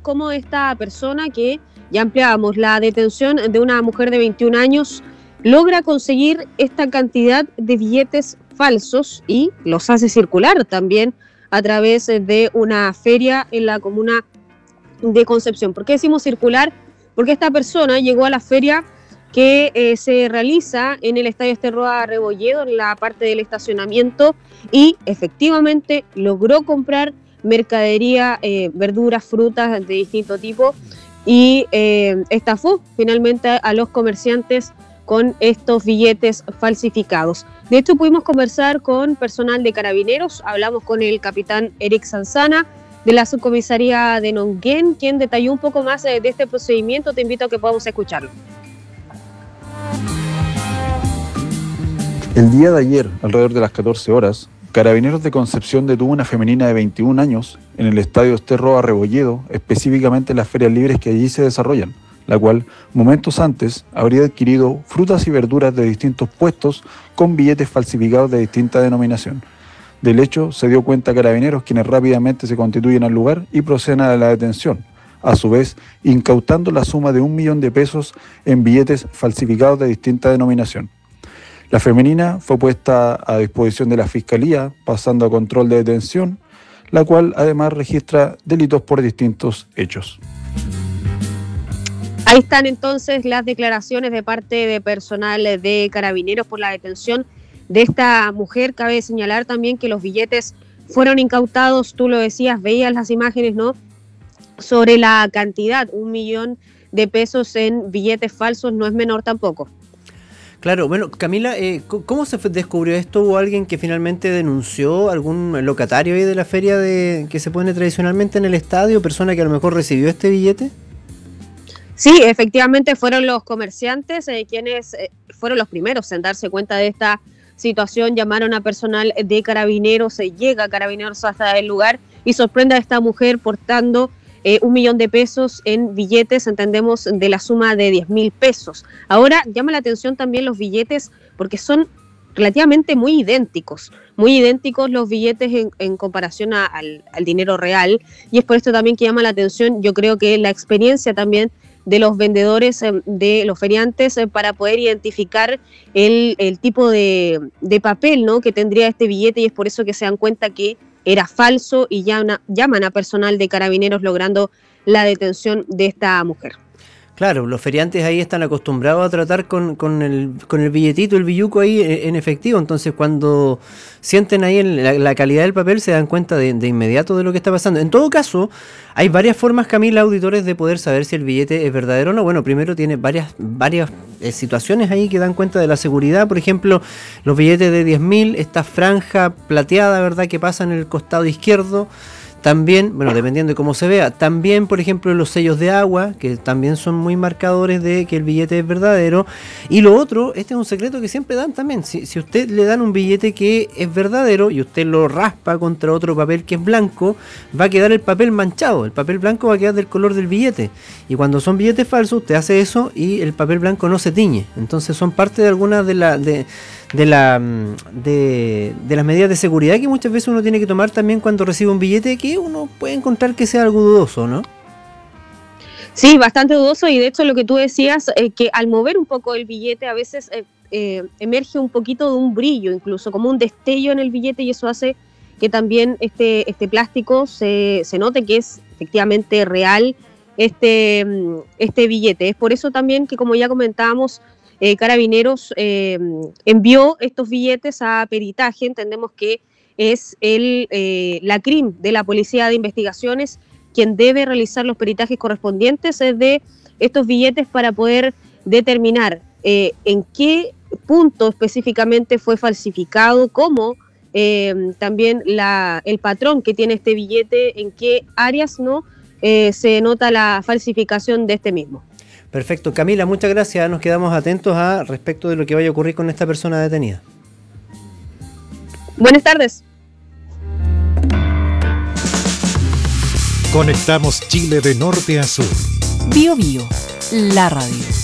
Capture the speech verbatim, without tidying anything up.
cómo esta persona, que ya ampliábamos la detención de una mujer de veintiún años, logra conseguir esta cantidad de billetes falsos y los hace circular también a través de una feria en la comuna de Concepción. ¿Por qué decimos circular? Porque esta persona llegó a la feria que eh, se realiza en el Estadio Esterroa Rebolledo, en la parte del estacionamiento, y efectivamente logró comprar mercadería, eh, verduras, frutas de distinto tipo, y eh, estafó finalmente a los comerciantes con estos billetes falsificados. De hecho, pudimos conversar con personal de Carabineros, hablamos con el capitán Eric Sanzana, de la subcomisaría de Nonguén, quien detalló un poco más de, de este procedimiento. Te invito a que podamos escucharlo. El día de ayer, alrededor de las catorce horas, Carabineros de Concepción detuvo una femenina de veintiún años en el Estadio Esterroa Rebolledo, específicamente en las ferias libres que allí se desarrollan, la cual, momentos antes, habría adquirido frutas y verduras de distintos puestos con billetes falsificados de distinta denominación. Del hecho, se dio cuenta Carabineros, quienes rápidamente se constituyen al lugar y proceden a la detención, a su vez incautando la suma de un millón de pesos en billetes falsificados de distinta denominación. La femenina fue puesta a disposición de la Fiscalía, pasando a control de detención, la cual además registra delitos por distintos hechos. Ahí están entonces las declaraciones de parte de personal de Carabineros por la detención de esta mujer. Cabe señalar también que los billetes fueron incautados, tú lo decías, veías las imágenes, ¿no?, sobre la cantidad, un millón de pesos en billetes falsos, no es menor tampoco. Claro, bueno, Camila, eh, ¿cómo se descubrió esto? ¿Hubo alguien que finalmente denunció, algún locatario ahí de la feria de que se pone tradicionalmente en el estadio, persona que a lo mejor recibió este billete? Sí, efectivamente fueron los comerciantes eh, quienes eh, fueron los primeros en darse cuenta de esta situación. Llamaron a personal de Carabineros, se llega a Carabineros hasta el lugar y sorprende a esta mujer portando eh, un millón de pesos en billetes, entendemos, de la suma de diez mil pesos. Ahora llama la atención también los billetes porque son relativamente muy idénticos, muy idénticos los billetes en, en comparación a, al, al dinero real, y es por esto también que llama la atención, yo creo que la experiencia también de los vendedores, de los feriantes, para poder identificar el, el tipo de, de papel, ¿no?, que tendría este billete, y es por eso que se dan cuenta que era falso y llaman, llaman a personal de Carabineros logrando la detención de esta mujer. Claro, los feriantes ahí están acostumbrados a tratar con, con, el, con el billetito, el billuco ahí en efectivo, entonces cuando sienten ahí en la, la calidad del papel se dan cuenta de, de inmediato de lo que está pasando. En todo caso, hay varias formas, Camila, auditores, de poder saber si el billete es verdadero o no. Bueno, primero tiene varias, varias eh, situaciones ahí que dan cuenta de la seguridad. Por ejemplo, los billetes de diez mil, esta franja plateada, ¿verdad?, que pasa en el costado izquierdo. También, bueno, dependiendo de cómo se vea, también, por ejemplo, los sellos de agua, que también son muy marcadores de que el billete es verdadero. Y lo otro, este es un secreto que siempre dan también, si, si usted le dan un billete que es verdadero y usted lo raspa contra otro papel que es blanco, va a quedar el papel manchado, el papel blanco va a quedar del color del billete. Y cuando son billetes falsos, usted hace eso y el papel blanco no se tiñe. Entonces son parte de algunas de las... De, de la de, de las medidas de seguridad que muchas veces uno tiene que tomar también cuando recibe un billete que uno puede encontrar que sea algo dudoso, ¿no? Sí, bastante dudoso, y de hecho lo que tú decías, eh, que al mover un poco el billete a veces eh, eh, emerge un poquito de un brillo, incluso como un destello en el billete, y eso hace que también este, este plástico se, se note que es efectivamente real este, este billete. Es por eso también que, como ya comentábamos, Eh, Carabineros eh, envió estos billetes a peritaje. Entendemos que es el eh, la C R I M de la Policía de Investigaciones quien debe realizar los peritajes correspondientes de estos billetes para poder determinar eh, en qué punto específicamente fue falsificado, cómo eh, también la, el patrón que tiene este billete, en qué áreas no eh, se nota la falsificación de este mismo. Perfecto. Camila, muchas gracias. Nos quedamos atentos a respecto de lo que vaya a ocurrir con esta persona detenida. Buenas tardes. Conectamos Chile de norte a sur. Bio Bio, la radio.